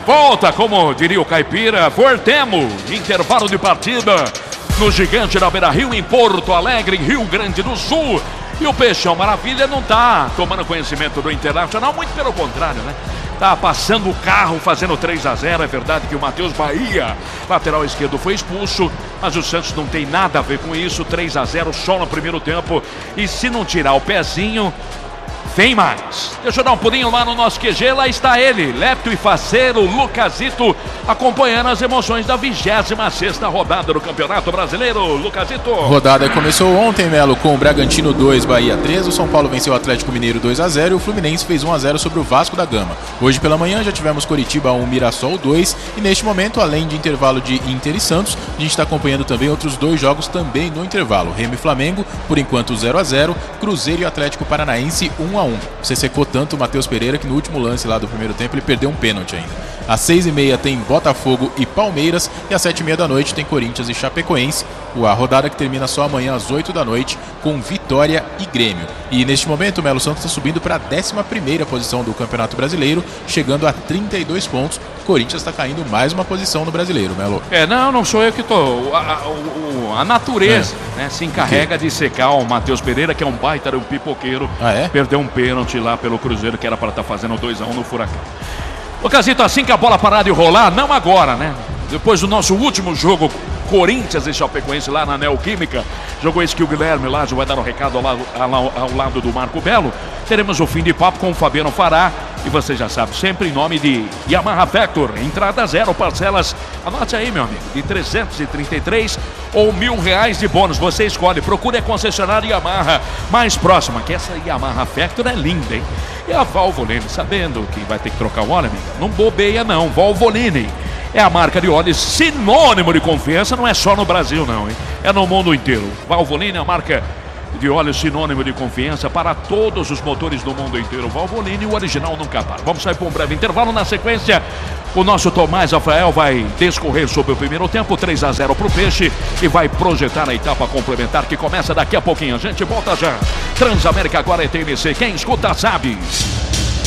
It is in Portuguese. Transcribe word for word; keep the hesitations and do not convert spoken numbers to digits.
Volta, como diria o caipira, voltemos. Intervalo de partida no Gigante da Beira-Rio, em Porto Alegre, Rio Grande do Sul. E o Peixão Maravilha não tá tomando conhecimento do Internacional, muito pelo contrário, né? Tá passando o carro, fazendo três a zero. É verdade que o Matheus Bahia, lateral esquerdo, foi expulso, mas o Santos não tem nada a ver com isso. Três a zero só no primeiro tempo. E se não tirar o pezinho, vem mais. Deixa eu dar um pulinho lá no nosso Q G. Lá está ele, lepto e faceiro, Lucasito, acompanhando as emoções da vigésima sexta rodada do Campeonato Brasileiro. Lucasito. Rodada começou ontem, Melo, com o Bragantino dois, Bahia três. O São Paulo venceu o Atlético Mineiro dois a zero e o Fluminense fez um a zero sobre o Vasco da Gama. Hoje pela manhã já tivemos Coritiba um, Mirassol dois. E neste momento, além de intervalo de Inter e Santos, a gente está acompanhando também outros dois jogos também no intervalo. Remo e Flamengo, por enquanto zero a zero. Cruzeiro e Atlético Paranaense um a um. Você secou tanto o Matheus Pereira que no último lance lá do primeiro tempo ele perdeu um pênalti ainda. Às seis e meia tem Botafogo e Palmeiras e às sete e meia da noite tem Corinthians e Chapecoense. A rodada que termina só amanhã às oito da noite com Vitória e Grêmio. E neste momento o Melo Santos está subindo para a décima primeira posição do Campeonato Brasileiro, chegando a trinta e dois pontos. Corinthians está caindo mais uma posição no Brasileiro, Melo. É, não, não sou eu que tô. A, a, a natureza é. né, se encarrega de secar o Matheus Pereira, que é um baita, um pipoqueiro. Ah, é? Perdeu um pênalti lá pelo Cruzeiro, que era para estar tá fazendo dois a um no Furacão. Ô, Casito, assim que a bola parar de rolar, não agora, né? Depois do nosso último jogo, Corinthians e Chapecoense lá na Neoquímica, jogou esse que o Guilherme lá já vai dar um recado ao lado, ao, ao lado do Marco Belo. Teremos o fim de papo com o Fabiano Fará. E você já sabe, sempre em nome de Yamaha Factor. Entrada zero, parcelas, anote aí, meu amigo, de trezentos e trinta e três ou mil reais de bônus. Você escolhe, procure a concessionária Yamaha mais próxima, que essa Yamaha Factor é linda, hein? E a Valvoline, sabendo que vai ter que trocar o óleo, amiga, não bobeia não. Valvoline é a marca de óleo sinônimo de confiança, não é só no Brasil não, hein? É no mundo inteiro. Valvoline é a marca de óleo sinônimo de confiança para todos os motores do mundo inteiro. Valvoline, o original nunca para. Vamos sair para um breve intervalo. Na sequência, o nosso Tomás Rafael vai discorrer sobre o primeiro tempo, três a zero para o Peixe, e vai projetar a etapa complementar que começa daqui a pouquinho. A gente volta já. Transamérica agora é T M C. Quem escuta sabe.